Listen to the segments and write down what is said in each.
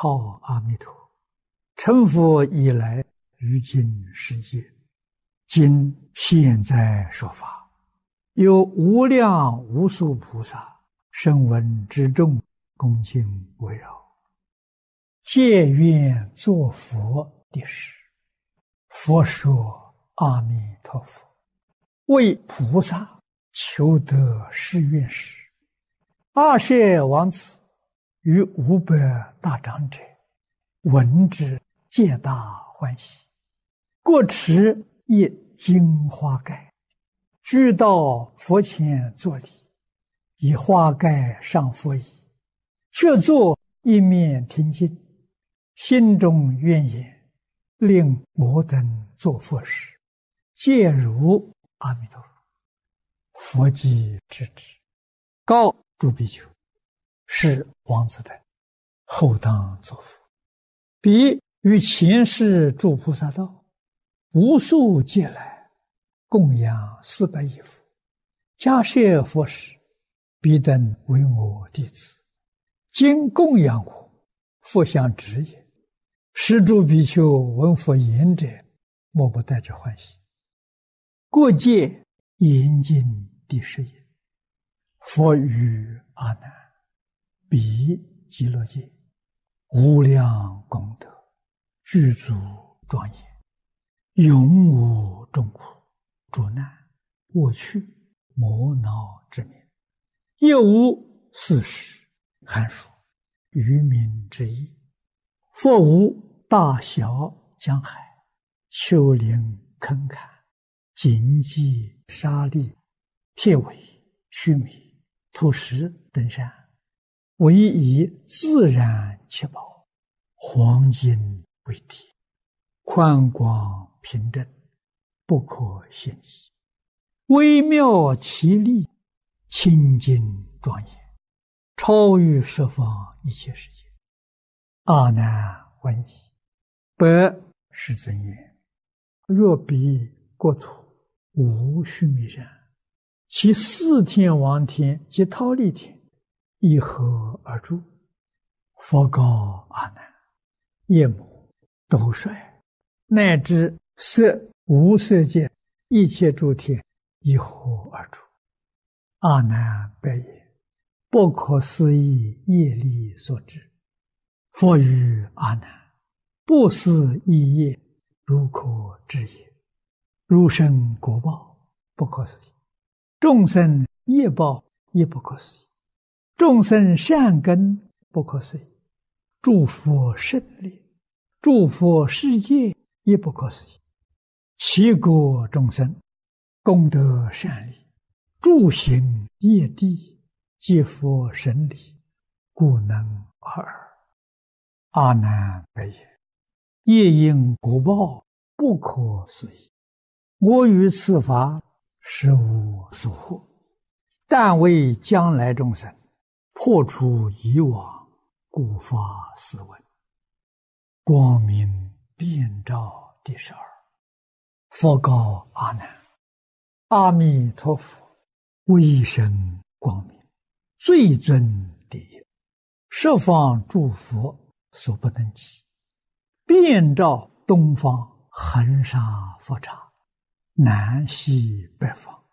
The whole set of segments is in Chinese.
号阿弥陀，成佛以来，于今世界，今现在说法，有无量无数菩萨声闻之众，恭敬围绕，皆愿作佛的事。佛说阿弥陀佛，为菩萨求得誓愿时，阿舍王子与500大长者闻之，皆大欢喜，各持一金花盖，俱到佛前作礼，以花盖上佛椅，却坐一面听经，心中愿言，令我等做佛时，皆如阿弥陀佛。佛即知之，告诸比丘，是王子等后当作佛。彼与前世诸菩萨道，无数劫来，供养400亿佛，迦叶佛时，彼等为我弟子，今供养我，佛相指也。是诸比丘闻佛言者，莫不带着欢喜。过界严禁第10也。佛语阿难：彼极乐界无量功德，具足庄严，永无众苦、诸难、恶趣、魔恼之名，亦无四时、寒暑、愚民之意。佛无大小江海、丘陵坑坎、荆棘沙砾、铁苇、须弥、土石等山，唯以自然七宝、黄金为体，宽广平正，不可限计，微妙奇丽，清净庄严，超于十方一切世界。阿难闻已，百世尊言：若彼国土无须弥山，其4天王天及忉利天，一合而住。佛告阿难：夜母、斗率，乃至色无色界一切诸天，一合而住。阿难白言：不可思议业力所致。佛语阿难：不思议业，如可知也。如生果报，不可思议；众生业报，也不可思议；众生善根，不可思议；诸佛胜利，诸佛世界，也不可思议。其国众生，功德善利，诸行业地，皆佛神理，故能尔。阿难白言：业因果报，不可思议。我于此法，实无所获，但为将来众生破除以往，故发斯文。光明遍照第12。佛告阿难：阿弥陀佛威神光明，最尊第一，十方诸佛所不能及，遍照东方恒沙佛刹，南西北方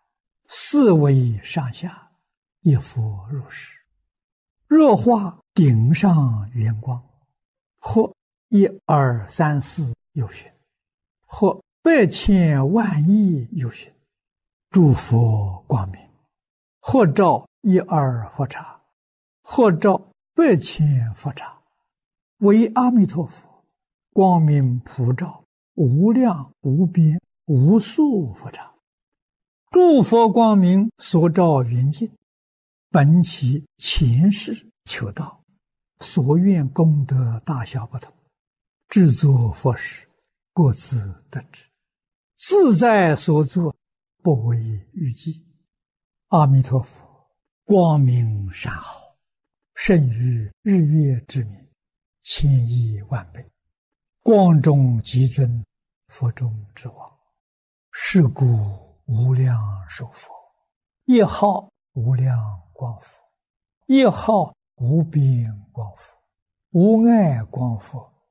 4维上下，一佛如是。若化顶上圆光，或1、2、3、4有寻，或100千万亿有寻，诸佛光明，或照1、2佛刹，或照100千佛刹，为阿弥陀佛光明普照无量无边无数佛刹。诸佛光明所照圆净，本其前世求道，所愿功德大小不同，制作佛时，各自得知，自在所作，不为预计。阿弥陀佛光明善好，胜于日月之明，1000亿万倍，光中极尊，佛中之王。是故无量寿佛，一号无量光佛，一号无边光佛， 无碍光佛